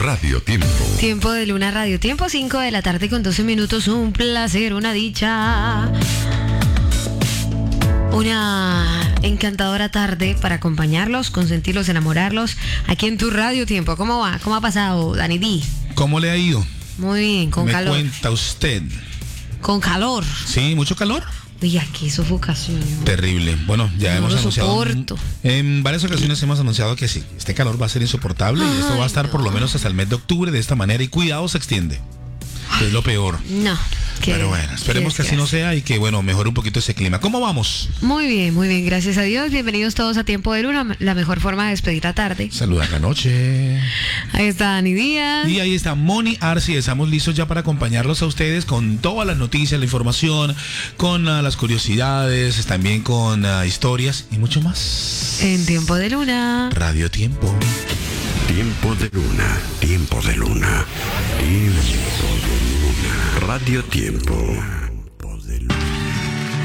Radio Tiempo. Tiempo de Luna Radio Tiempo, 5 de la tarde con 12 minutos. Un placer, una dicha. Una encantadora tarde para acompañarlos, consentirlos, enamorarlos. Aquí en tu Radio Tiempo. ¿Cómo va? ¿Cómo ha pasado, Dani D? ¿Cómo le ha ido? Muy bien, con calor. ¿Me cuenta usted? Con calor. Sí, mucho calor. Uy, aquí sofocación. Terrible. Bueno, ya No hemos lo anunciado. soporto. En varias ocasiones hemos anunciado que sí, este calor va a ser insoportable y esto va a estar por lo menos hasta el mes de octubre de esta manera y cuidado se extiende. Que es lo peor. No. Pero bueno, esperemos que así no sea y que bueno, mejore un poquito ese clima. ¿Cómo vamos? Muy bien, gracias a Dios. Bienvenidos todos a Tiempo de Luna, la mejor forma de despedir la tarde. Saludar la noche. Ahí está Dani Díaz. Y ahí está Moni Arci. Estamos listos ya para acompañarlos a ustedes con todas las noticias, la información, con las curiosidades, también con historias y mucho más. En Tiempo de Luna. Radio Tiempo. Tiempo de Luna. Tiempo de Luna. Tiempo de Luna. Radio Tiempo.